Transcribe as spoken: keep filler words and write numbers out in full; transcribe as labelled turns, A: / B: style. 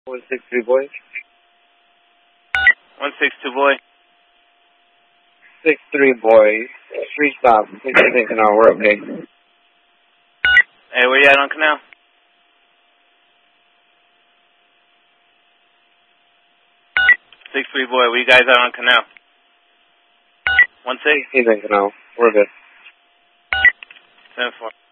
A: one six three boy.
B: one six two boy.
A: six three boy. Street stop. sixty-six an hour. We're up next.
B: Hey, where you at on Canal? six three boy, where you guys at on Canal? one six?
A: sixty-six an hour. We're good.
B: seven four.